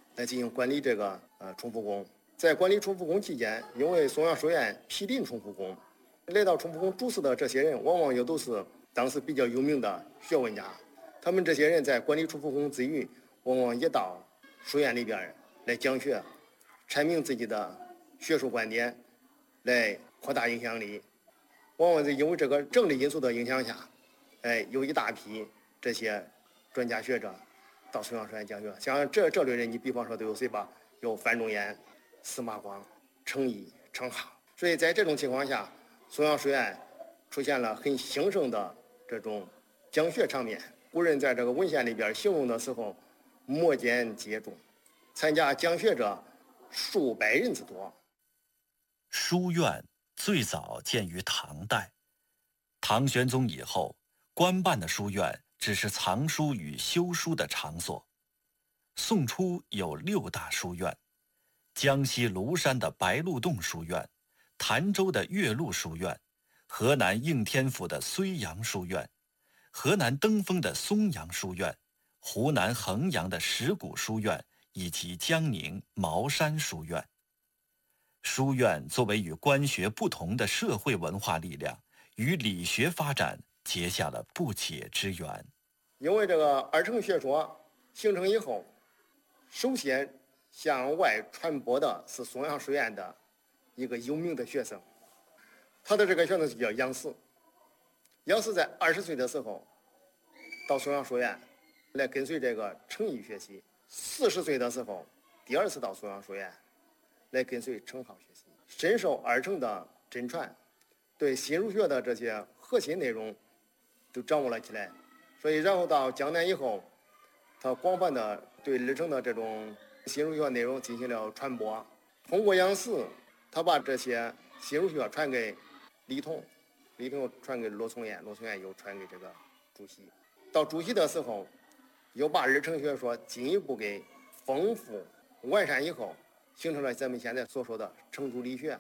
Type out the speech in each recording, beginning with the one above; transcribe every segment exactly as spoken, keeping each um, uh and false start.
来进行管理这个呃崇福宫。在管理崇福宫期间，因为松阳书院毗邻崇福宫，来到崇福宫住宿的这些人，往往也都是当时比较有名的学问家。他们这些人在管理崇福宫之余，往往也到书院里边来讲学，阐明自己的学术观点，来扩大影响力。往往是因为这个政治因素的影响下，哎，有一大批这些专家学者到松阳书院讲学。像这这类人，你比方说都有谁吧？有范仲淹、司马光、程颐、程颢。所以在这种情况下，松阳书院出现了很兴盛的这种讲学场面。古人在这个文献里边形容的时候，摩肩接踵，参加讲学者数百人之多。 书院最早建于唐代，唐玄宗以后，官办的书院只是藏书与修书的场所。宋初有六大书院：江西庐山的白鹿洞书院，潭州的岳麓书院，河南应天府的睢阳书院，河南登封的松阳书院，湖南衡阳的石鼓书院，以及江宁茅山书院。书院作为与官学不同的社会文化力量，与理学发展结下了不解之缘。 因为这个二程学说形成以后，首先向外传播的是松阳书院的一个有名的学生，他的这个学生就叫杨时。杨时在二十岁的时候到松阳书院来跟随这个程颐学习，四十岁的时候第二次到松阳书院来跟随程颢学习，深受二程的真传，对新儒学的这些核心内容都掌握了起来。所以然后到江南以后，他广泛的对二程的这种新儒学内容进行了传播。通过杨时，他把这些新儒学传给李统，李统传给罗从彦，罗从彦又传给这个朱熹。到朱熹的时候，又把二程学说进一步给丰富完善以后，形成了咱们现在所说的程朱理学。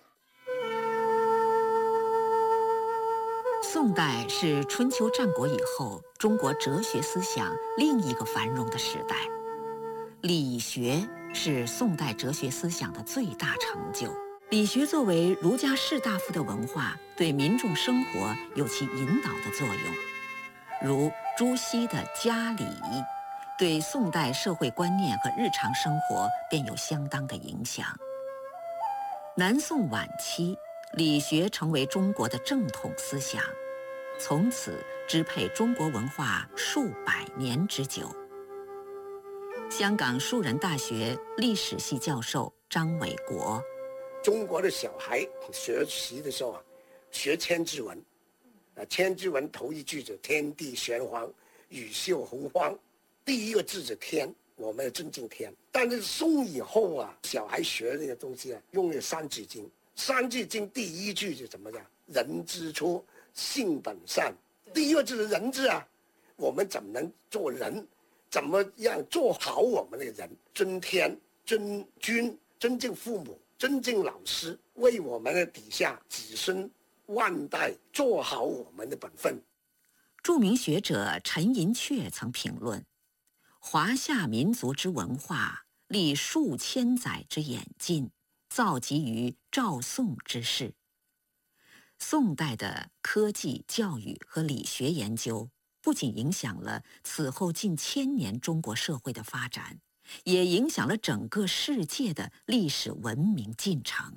宋代是春秋战国以后中国哲学思想另一个繁荣的时代，理学是宋代哲学思想的最大成就。理学作为儒家士大夫的文化，对民众生活有其引导的作用，如朱熹的家理，对宋代社会观念和日常生活便有相当的影响。南宋晚期，理学成为中国的正统思想，从此支配中国文化数百年之久。香港树人大学历史系教授张伟国： 中国的小孩学习的时候啊，学千字文，啊，千字文头一句子天地玄黄，宇宙洪荒，第一个字是天，我们要尊敬天。但是宋以后啊，小孩学那个东西啊，用了三字经。三字经第一句是怎么讲？人之初，性本善。第一个字是人字啊，我们怎么能做人？怎么样做好我们的人？尊天、尊君、尊敬父母、尊敬老师，为我们的底下子孙万代做好我们的本分。 著名学者陈寅恪曾评论：华夏民族之文化，历数千载之演进，造极于赵宋之世。宋代的科技、教育和理学研究，不仅影响了此后近千年中国社会的发展，也影响了整个世界的历史文明进程。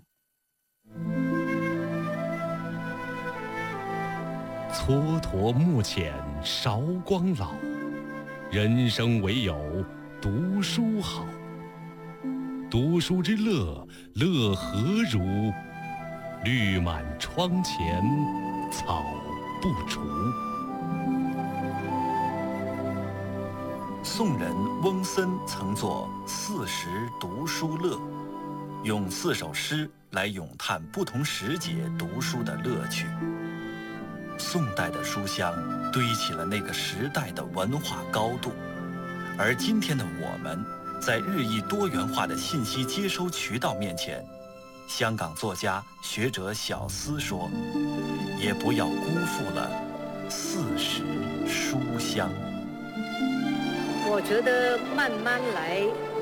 蹉跎暮浅，韶光老，人生唯有读书好。读书之乐，乐何如？绿满窗前草不除。 宋人翁森曾作《四时读书乐》，用四首诗来咏叹不同时节读书的乐趣。宋代的书香堆起了那个时代的文化高度，而今天的我们，在日益多元化的信息接收渠道面前，香港作家学者小思说，也不要辜负了四时书香。 我觉得慢慢来